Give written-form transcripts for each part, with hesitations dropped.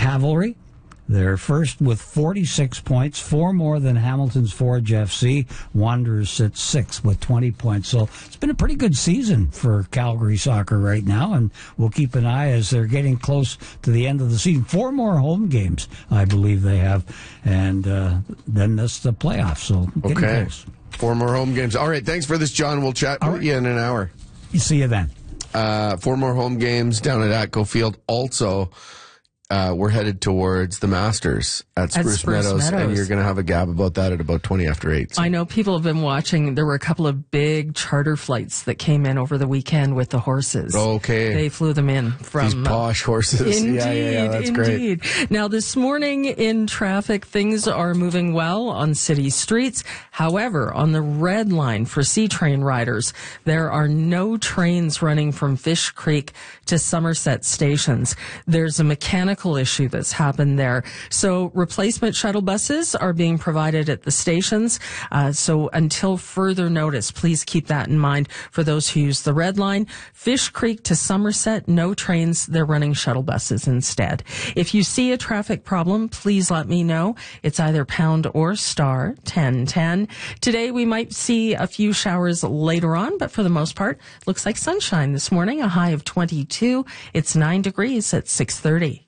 Cavalry. They're first with 46 points, 4 more than Hamilton's Forge FC. Wanderers sit 6th with 20 points. So it's been a pretty good season for Calgary soccer right now, and we'll keep an eye as they're getting close to the end of the season. 4 more home games, I believe they have, and then that's the playoffs. So getting close. 4 more home games. All right, thanks for this, John. We'll chat with you in an hour. See you then. 4 more home games down at Atco Field. Also, we're headed towards the Masters at Spruce Meadows, and you're going to have a gab about that at about 20 after 8. So. I know people have been watching. There were a couple of big charter flights that came in over the weekend with the horses. Okay. They flew them in from... These posh horses. Indeed, yeah, that's great. Now, this morning in traffic, things are moving well on city streets. However, on the red line for C-Train riders, there are no trains running from Fish Creek to Somerset stations. There's a mechanical issue that's happened there. So replacement shuttle buses are being provided at the stations. So until further notice, please keep that in mind for those who use the red line. Fish Creek to Somerset, no trains. They're running shuttle buses instead. If you see a traffic problem, please let me know. It's either pound or star 1010. Today we might see a few showers later on, but for the most part, looks like sunshine this morning, a high of 22. It's 9 degrees at 6:30.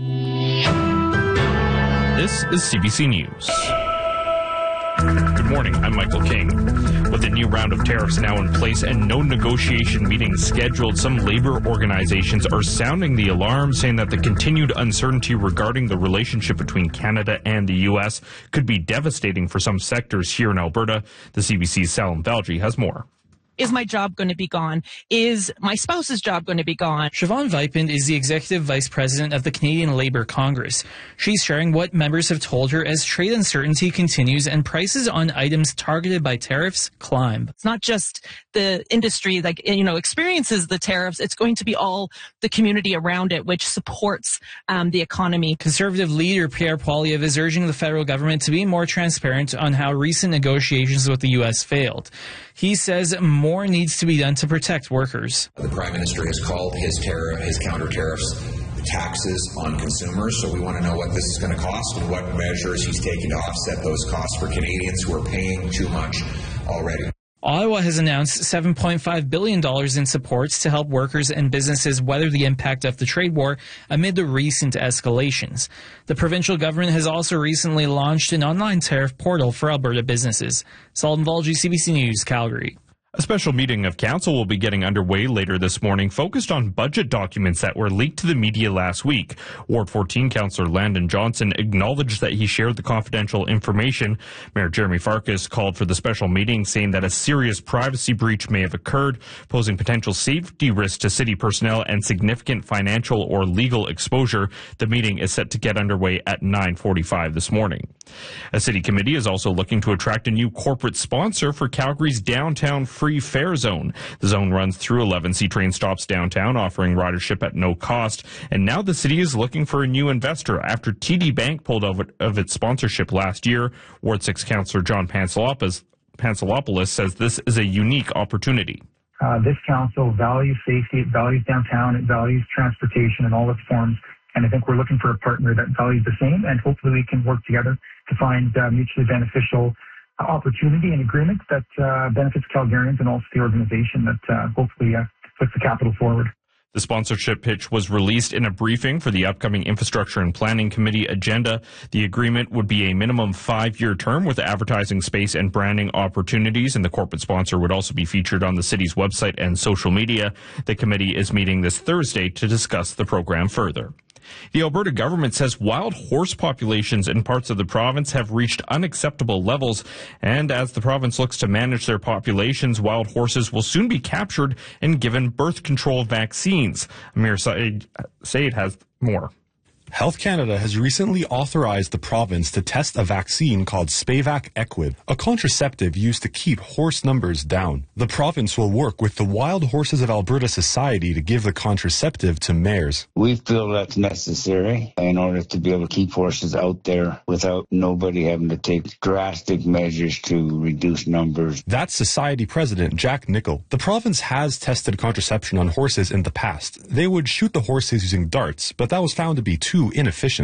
This is CBC News. Good morning, I'm Michael King. With a new round of tariffs now in place and no negotiation meetings scheduled, some labor organizations are sounding the alarm, saying that the continued uncertainty regarding the relationship between Canada and the U.S. could be devastating for some sectors here in Alberta. The CBC's Salim Valji has more. Is my job going to be gone? Is my spouse's job going to be gone? Siobhan Vipin is the Executive Vice President of the Canadian Labour Congress. She's sharing what members have told her as trade uncertainty continues and prices on items targeted by tariffs climb. It's not just the industry that, experiences the tariffs. It's going to be all the community around it, which supports the economy. Conservative leader Pierre Poilievre is urging the federal government to be more transparent on how recent negotiations with the U.S. failed. He says more needs to be done to protect workers. The Prime Minister has called his counter tariffs taxes on consumers, so we want to know what this is going to cost and what measures he's taking to offset those costs for Canadians who are paying too much already. Ottawa has announced $7.5 billion in supports to help workers and businesses weather the impact of the trade war amid the recent escalations. The provincial government has also recently launched an online tariff portal for Alberta businesses. Salim Valji, CBC News, Calgary. A special meeting of council will be getting underway later this morning, focused on budget documents that were leaked to the media last week. Ward 14 Councillor Landon Johnson acknowledged that he shared the confidential information. Mayor Jeremy Farkas called for the special meeting, saying that a serious privacy breach may have occurred, posing potential safety risks to city personnel and significant financial or legal exposure. The meeting is set to get underway at 9:45 this morning. A city committee is also looking to attract a new corporate sponsor for Calgary's downtown free fare zone. The zone runs through 11 C-Train stops downtown, offering ridership at no cost. And now the city is looking for a new investor after TD Bank pulled out of its sponsorship last year. Ward 6 Councillor John Pansalopoulos says this is a unique opportunity. This council values safety, it values downtown, it values transportation in all its forms. And I think we're looking for a partner that values the same, and hopefully we can work together to find mutually beneficial opportunity and agreements that benefits Calgarians and also the organization that hopefully puts the capital forward. The sponsorship pitch was released in a briefing for the upcoming Infrastructure and Planning Committee agenda. The agreement would be a minimum 5-year term with advertising space and branding opportunities, and the corporate sponsor would also be featured on the city's website and social media. The committee is meeting this Thursday to discuss the program further. The Alberta government says wild horse populations in parts of the province have reached unacceptable levels, and as the province looks to manage their populations, wild horses will soon be captured and given birth control vaccines. Amir Said has more. Health Canada has recently authorized the province to test a vaccine called Spayvac Equid, a contraceptive used to keep horse numbers down. The province will work with the Wild Horses of Alberta Society to give the contraceptive to mares. We feel that's necessary in order to be able to keep horses out there without nobody having to take drastic measures to reduce numbers. That's Society President Jack Nickel. The province has tested contraception on horses in the past. They would shoot the horses using darts, but that was found to be too inefficient.